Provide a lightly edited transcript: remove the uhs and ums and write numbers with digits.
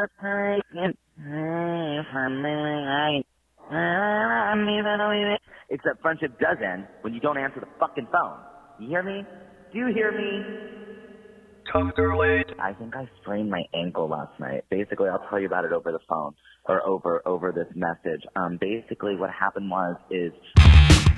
Except friendship does end when you don't answer the fucking phone. You hear me? Do you hear me? I think I sprained my ankle last night. Basically, I'll tell you about it over the phone or over this message. Basically, what happened is